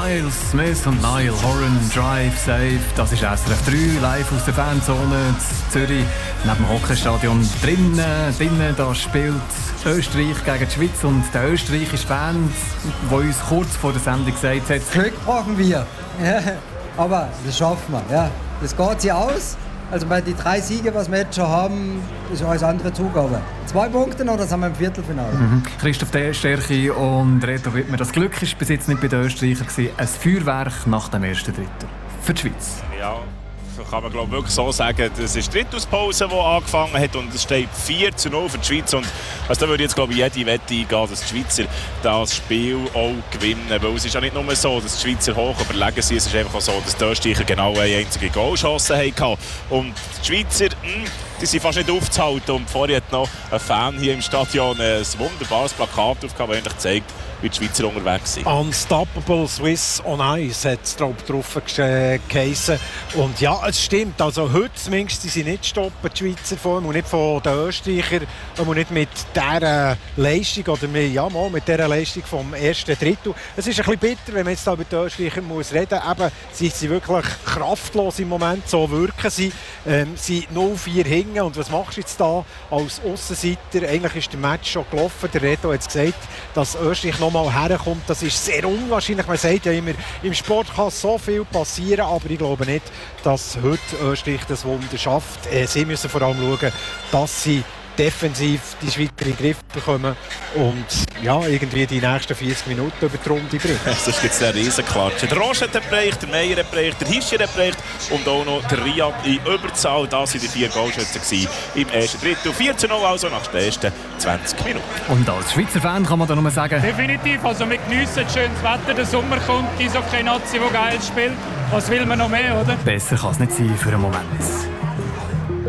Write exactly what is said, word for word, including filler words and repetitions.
Miles Smith und Niall Horan, Drive Safe. Das ist S R F drei, live aus der Fanzone in Zürich, neben dem Hockeystadion. Drinnen, drinnen, da spielt Österreich gegen die Schweiz und der österreichische Fan, der uns kurz vor der Sendung gesagt hat: Glück brauchen wir. Ja, aber das schaffen wir. Ja. Das geht sich aus. Also bei den drei Siegen, was wir jetzt schon haben, ist alles andere Zugabe. Zwei Punkte noch, das haben wir im Viertelfinale. Mhm. Christoph Stärchi und Reto Wittmer. Das Glück war bis jetzt nicht bei den Österreichern. Ein Feuerwerk nach dem ersten Drittel für die Schweiz. Ja, kann man glaube wirklich so sagen. Das ist die Drittelpause, die angefangen hat, und es steht vier zu null für die Schweiz. Und also da würde jetzt glaube ich jede Wette eingehen, dass die Schweizer das Spiel auch gewinnen. Weil es ist ja nicht nur so, dass die Schweizer hoch überlegen sind, es ist einfach auch so, dass die Österreicher genau eine einzige Goalchance hatten. Und die Schweizer, mh, die sind fast nicht aufzuhalten. Und vorher hat noch ein Fan hier im Stadion ein wunderbares Plakat aufgehabt, das eigentlich zeigt, wie die Schweizer unterwegs sind. Unstoppable Swiss on Ice hat es drauf geheissen. Und ja, es stimmt. Also heute zumindest, sie sind nicht stoppen, die Schweizer vor allem, und nicht von den Österreichern, und nicht mit dieser Leistung oder mit, ja, mal mit dieser Leistung vom ersten Drittel. Es ist ein bisschen bitter, wenn man jetzt da mit den Österreichern muss reden muss. Eben, sie sind wirklich kraftlos im Moment, so wirken sie. Ähm, sie sind null vier hinten. Und was machst du jetzt da als Aussenseiter? Eigentlich ist der Match schon gelaufen. Der Reto hat gesagt, dass Österreich noch mal herkommt. Das ist sehr unwahrscheinlich. Man sagt ja immer, im Sport kann so viel passieren, aber ich glaube nicht, dass heute Österreich das Wunder schafft. Äh, sie müssen vor allem schauen, dass sie defensiv die Schweizer in den Griff bekommen und ja, irgendwie die nächsten vierzig Minuten über die Runde bringen. Sonst gibt es einen Riesenklatsch. Der Roche hat erreicht, der Meier hat erreicht, der Hirscher hat erreicht und auch noch der Riyad in Überzahl. Das waren die vier Goalschützen im ersten Drittel. vier zu null also nach den ersten zwanzig Minuten. Und als Schweizer Fan kann man da nur sagen: Definitiv, also wir geniessen schönes Wetter, der Sommer kommt, die so keine Nazi, die geil spielt. Was will man noch mehr, oder? Besser kann es nicht sein für einen Moment.